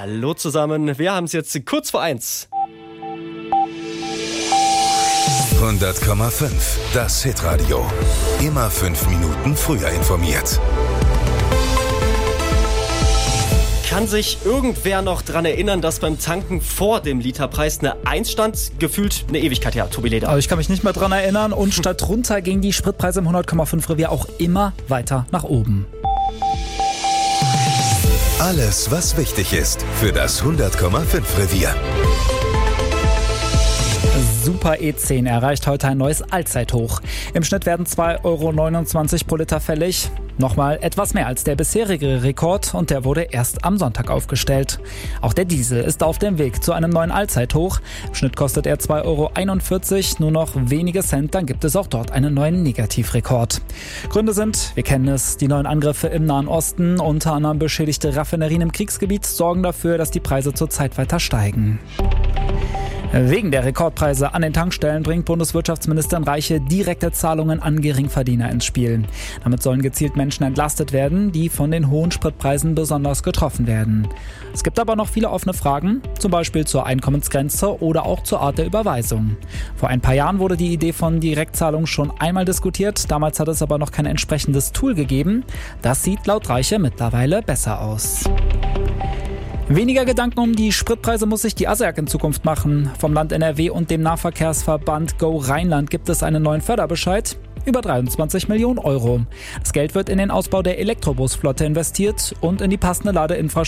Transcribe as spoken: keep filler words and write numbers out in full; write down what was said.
Hallo zusammen, wir haben es jetzt kurz vor eins. hundert Komma fünf, das Hitradio. Immer fünf Minuten früher informiert. Kann sich irgendwer noch dran erinnern, dass beim Tanken vor dem Literpreis eine eins stand? Gefühlt eine Ewigkeit her, Tobi Leder. Also ich kann mich nicht mehr dran erinnern und statt runter gingen die Spritpreise im hundert Komma fünf Revier auch immer weiter nach oben. Alles, was wichtig ist für das hundert Komma fünf Revier. Super E zehn erreicht heute ein neues Allzeithoch. Im Schnitt werden zwei Euro neunundzwanzig pro Liter fällig. Nochmal etwas mehr als der bisherige Rekord und der wurde erst am Sonntag aufgestellt. Auch der Diesel ist auf dem Weg zu einem neuen Allzeithoch. Im Schnitt kostet er zwei Euro einundvierzig, nur noch wenige Cent, dann gibt es auch dort einen neuen Negativrekord. Gründe sind, wir kennen es, die neuen Angriffe im Nahen Osten, unter anderem beschädigte Raffinerien im Kriegsgebiet sorgen dafür, dass die Preise zurzeit weiter steigen. Wegen der Rekordpreise an den Tankstellen bringt Bundeswirtschaftsministerin Reiche direkte Zahlungen an Geringverdiener ins Spiel. Damit sollen gezielt Menschen entlastet werden, die von den hohen Spritpreisen besonders getroffen werden. Es gibt aber noch viele offene Fragen, zum Beispiel zur Einkommensgrenze oder auch zur Art der Überweisung. Vor ein paar Jahren wurde die Idee von Direktzahlungen schon einmal diskutiert, damals hat es aber noch kein entsprechendes Tool gegeben. Das sieht laut Reiche mittlerweile besser aus. Weniger Gedanken um die Spritpreise muss sich die A S E A G in Zukunft machen. Vom Land N R W und dem Nahverkehrsverband Go Rheinland gibt es einen neuen Förderbescheid. Über dreiundzwanzig Millionen Euro. Das Geld wird in den Ausbau der Elektrobusflotte investiert und in die passende Ladeinfrastruktur